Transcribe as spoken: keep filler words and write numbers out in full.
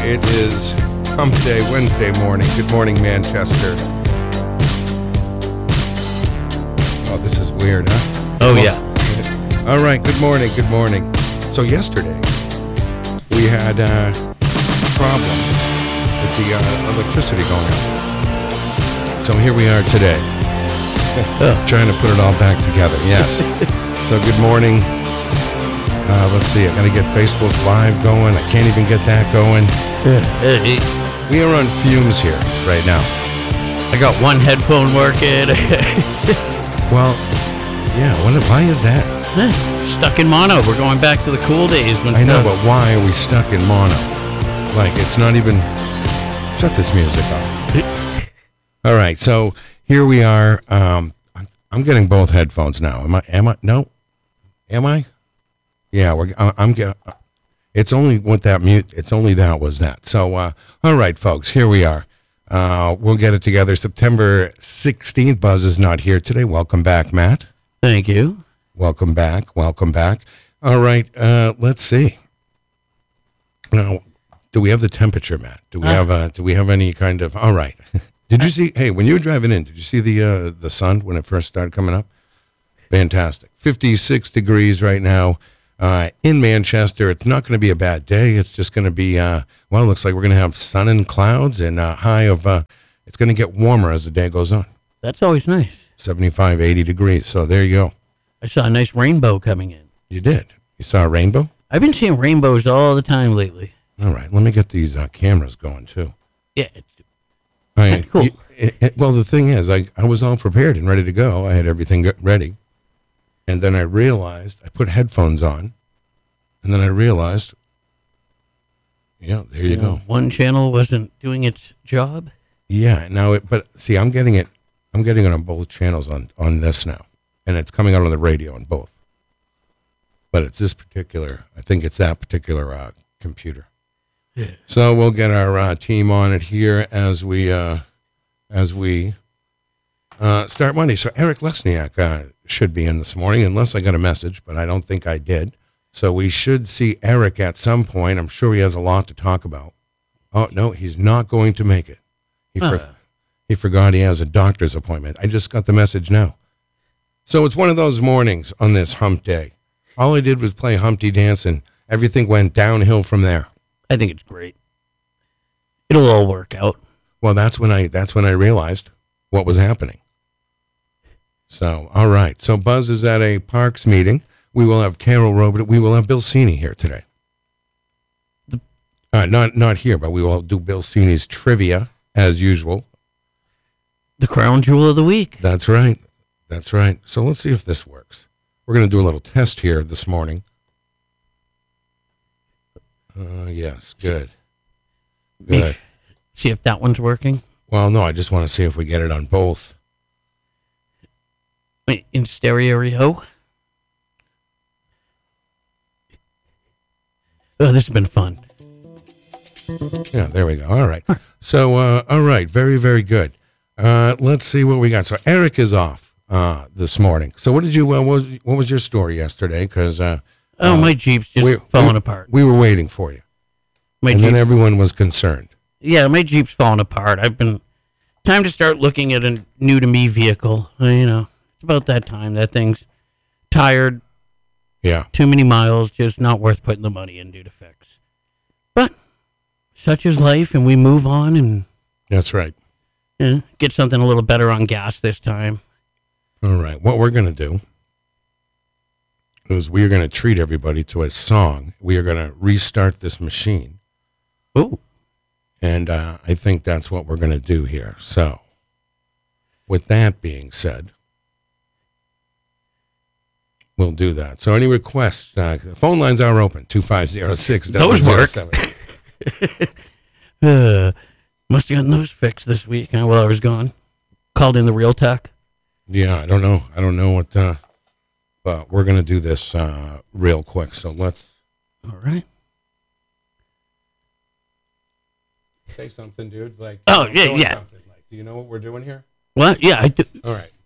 It is Hump Day, Wednesday morning. Good morning, Manchester. Oh, this is weird, huh? Oh, yeah. All right, good morning, good morning. So yesterday, we had uh, a problem with the uh, electricity going out. So here we are today, oh. trying to put it all back together, yes. So good morning. Uh, let's see, I got to get Facebook Live going. I can't even get that going. Hey. We are on fumes here right now. I got one headphone working. Well, yeah, what, why is that? Stuck in mono. We're going back to the cool days. When I know, but why are we stuck in mono? Like, it's not even... Shut this music off. All right, so here we are. Um, I'm getting both headphones now. Am I? Am I? No? Am I? Yeah, we're, I'm getting... It's only what that mute... It's only that was that. So, uh, all right, folks, here we are. Uh, we'll get it together. September sixteenth. Buzz is not here today. Welcome back, Matt. Thank you. Welcome back. Welcome back. All right. Uh, let's see. Now, do we have the temperature, Matt? Do we uh, have uh, Do we have any kind of? All right. Did you see? Hey, when you were driving in, did you see the uh, the sun when it first started coming up? Fantastic. fifty-six degrees right now uh, in Manchester. It's not going to be a bad day. It's just going to be. Uh, well, it looks like we're going to have sun and clouds and a high of. Uh, it's going to get warmer as the day goes on. That's always nice. seventy-five, eighty degrees. So there you go. I saw a nice rainbow coming in. You did? You saw a rainbow? I've been seeing rainbows all the time lately. All right. Let me get these uh, cameras going, too. Yeah. It's I, cool. You, it, it, well, the thing is, I, I was all prepared and ready to go. I had everything ready. And then I realized, I put headphones on, and then I realized, yeah, there you, you know, go. One channel wasn't doing its job? Yeah. Now, it, but see, I'm getting it. I'm getting it on both channels on, on this now. And it's coming out on the radio on both. But it's this particular, I think it's that particular uh, computer. Yeah. So we'll get our uh, team on it here as we uh, as we uh, start Monday. So Eric Lesniak uh, should be in this morning, unless I got a message, but I don't think I did. So we should see Eric at some point. I'm sure he has a lot to talk about. Oh, no, he's not going to make it. He, uh. for- he forgot he has a doctor's appointment. I just got the message now. So it's one of those mornings on this hump day. All I did was play Humpty Dance, and everything went downhill from there. I think it's great. It'll all work out. Well, that's when I that's when I realized what was happening. So, all right. So Buzz is at a Parks meeting. We will have Carol Robert. We will have Bill Cini here today. The, uh, not not here, but we will do Bill Cini's trivia as usual. The crown jewel of the week. That's right. That's right. So let's see if this works. We're going to do a little test here this morning. Uh, yes, good. Good. See if that one's working. Well, no, I just want to see if we get it on both. Wait, in stereo? Oh, this has been fun. Yeah, there we go. All right. So, uh, all right. Very, very good. Uh, let's see what we got. So Eric is off uh, this morning. So what did you? Uh, what, was, what was your story yesterday? Because uh, oh, uh, my Jeep's just we, falling we, apart. We were waiting for you, my and Jeep, then everyone was concerned. Yeah, my Jeep's falling apart. I've been time to start looking at a new to me vehicle. Uh, you know, it's about that time. That thing's tired. Yeah, too many miles. Just not worth putting the money into to fix. But such is life, and we move on. And that's right. Yeah, get something a little better on gas this time. All right. What we're going to do is we are going to treat everybody to a song. We are going to restart this machine. Ooh. And uh, I think that's what we're going to do here. So, with that being said, we'll do that. So, any requests? Uh, phone lines are open. two five zero six Those work. uh. Must have gotten those fixed this week huh, while I was gone. Called in the Real Tech. Yeah, I don't know. I don't know what, uh, but we're going to do this uh, real quick. So let's. All right. Say something, dude. Like. Oh, yeah, yeah. Like, do you know what we're doing here? What? Yeah, I do. All right.